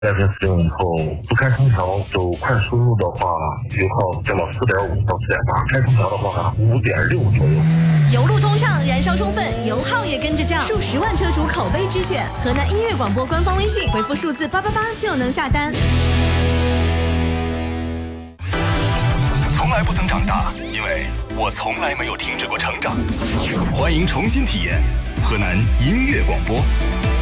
在这使用以后，不开空调就快输入的话，油耗降到4.5到4.8，开空调的话5.6左右。 油路通畅，燃烧充分，油耗也跟着降，数十万车主口碑之选。河南音乐广播官方微信回复数字888就能下单。 从来不曾长大，因为我从来没有停止过成长。欢迎重新体验河南音乐广播。